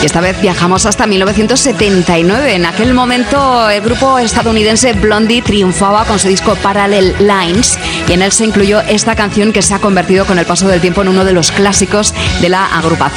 Y esta vez viajamos hasta 1979. En aquel momento el grupo estadounidense Blondie triunfaba con su disco Parallel Lines y en él se incluyó esta canción que se ha convertido con el paso del tiempo en uno de los clásicos de la agrupación.